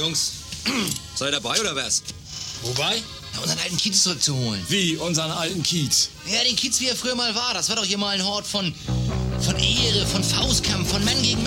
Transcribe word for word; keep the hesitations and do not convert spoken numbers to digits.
Jungs, seid ihr dabei oder was? Wobei? Ja, unseren alten Kiez zurückzuholen. Wie, unseren alten Kiez? Ja, den Kiez, wie er früher mal war. Das war doch hier mal ein Hort von, von Ehre, von Faustkampf, von Mann gegen Mann.